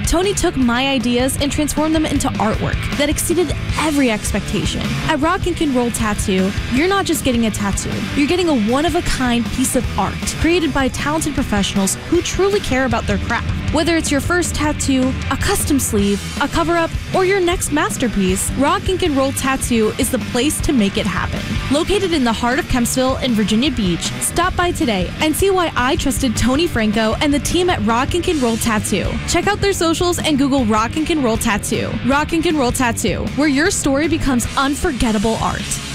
Tony took my ideas and transformed them into artwork that exceeded every expectation. At Rock Ink and Roll Tattoo, you're not just getting a tattoo, you're getting a one-of-a-kind piece of art created by talented professionals who truly care about their craft. Whether it's your first tattoo, a custom sleeve, a cover-up, or your next masterpiece, Rock Ink and Roll Tattoo is the place to make it happen. Located in the heart of Kempsville and Virginia Beach, stop by today and see why I trusted Tony Franco and the team at Rock Ink and Roll Tattoo. Check out their socials and Google Rock Ink and Roll Tattoo. Rock Ink and Roll Tattoo, where your story becomes unforgettable art.